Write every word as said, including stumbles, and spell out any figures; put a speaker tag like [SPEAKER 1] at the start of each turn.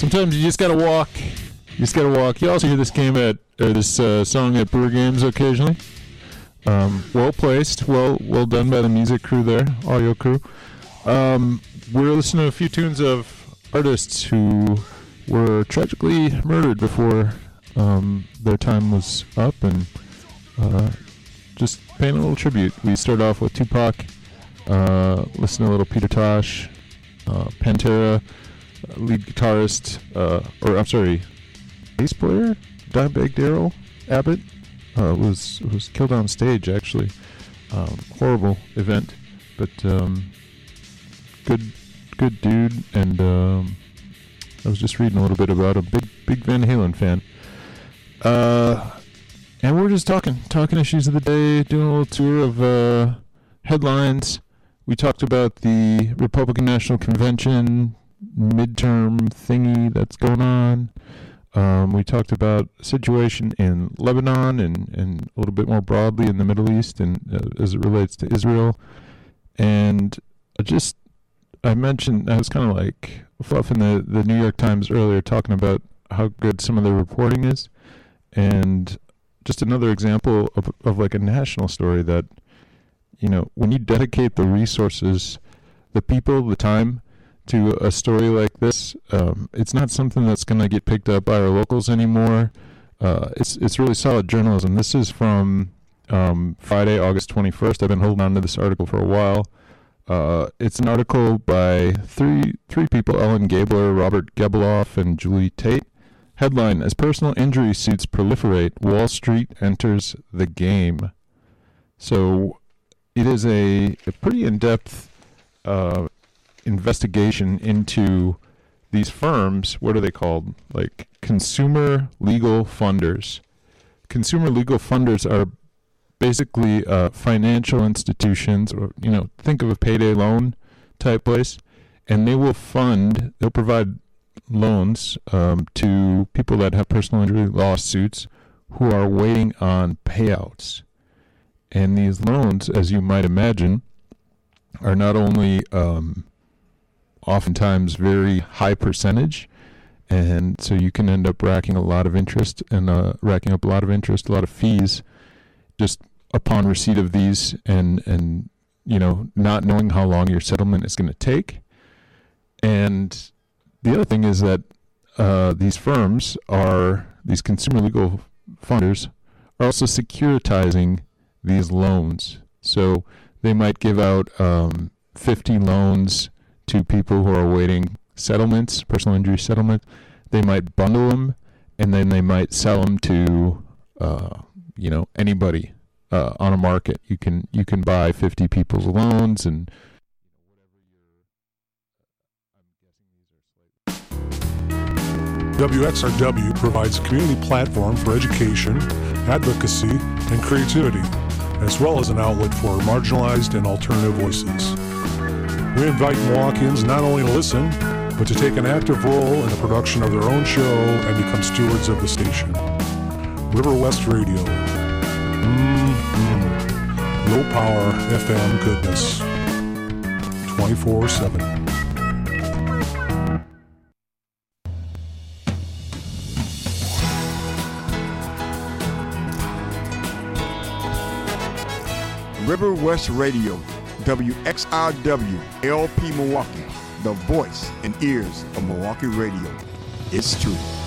[SPEAKER 1] Sometimes you just gotta walk. You just gotta walk. You also hear this game at or this uh, song at Brewer Games occasionally. Um, well placed, well well done by the music crew there, audio crew. Um, we're listening to a few tunes of artists who were tragically murdered before um, their time was up, and uh, just paying a little tribute. We start off with Tupac, uh, listen to a little Peter Tosh, uh, Pantera, uh, lead guitarist, uh, or I'm sorry, bass player, Dimebag Darrell Abbott, uh, was was killed on stage actually. Um, horrible event, but um, good good dude, and um, I was just reading a little bit about a big big Van Halen fan. Uh, and we're just talking talking issues of the day, doing a little tour of uh, headlines. We talked about the Republican National Convention midterm thingy that's going on. Um, we talked about the situation in Lebanon and, and a little bit more broadly in the Middle East and uh, as it relates to Israel. And I just, I mentioned, I was kind of like fluffing the, the New York Times earlier, talking about how good some of the reporting is. And just another example of, of like a national story that, you know, when you dedicate the resources, the people, the time, to a story like this, um, it's not something that's going to get picked up by our locals anymore. Uh, it's it's really solid journalism. This is from um, Friday, August twenty-first. I've been holding on to this article for a while. Uh, it's an article by three three people, Ellen Gabler, Robert Gebeloff, and Julie Tate. Headline, as personal injury suits proliferate, Wall Street enters the game. So it is a, a pretty in-depth uh, investigation into these firms. What are they called? Like consumer legal funders. Consumer legal funders are basically uh, financial institutions, or, you know, think of a payday loan type place, and they will fund, they'll provide loans um, to people that have personal injury lawsuits who are waiting on payouts. And these loans, as you might imagine, are not only um, oftentimes very high percentage, and so you can end up racking a lot of interest and uh, racking up a lot of interest, a lot of fees, just upon receipt of these, and and you know, not knowing how long your settlement is going to take. And the other thing is that uh, these firms are, these consumer legal funders are also securitizing these loans. So they might give out um, fifty loans to people who are awaiting settlements, personal injury settlement. They might bundle them, and then they might sell them to, uh, you know, anybody uh, on a market. You can you can buy fifty people's loans, and
[SPEAKER 2] W X R W provides a community platform for education, advocacy, and creativity, as well as an outlet for marginalized and alternative voices. We invite Milwaukeeans not only to listen, but to take an active role in the production of their own show and become stewards of the station. River West Radio. Mm-hmm. Low power F M goodness. twenty-four seven.
[SPEAKER 3] River West Radio, W X R W, L P Milwaukee, the voice and ears of Milwaukee radio. It's true.